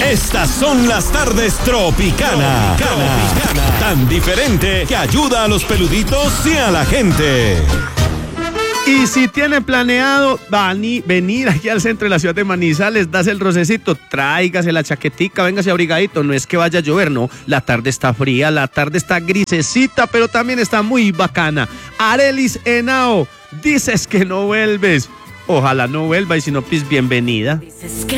Estas son las tardes Tropicana. Tan diferente que ayuda a los peluditos y a la gente. Y si tiene planeado venir aquí al centro de la ciudad de Manizales, das el rocecito, tráigase la chaquetica, véngase abrigadito, no es que vaya a llover, no, la tarde está fría, la tarde está grisecita, pero también está muy bacana. Arelis Henao, dices que no vuelves, ojalá no vuelva y si no, pues bienvenida.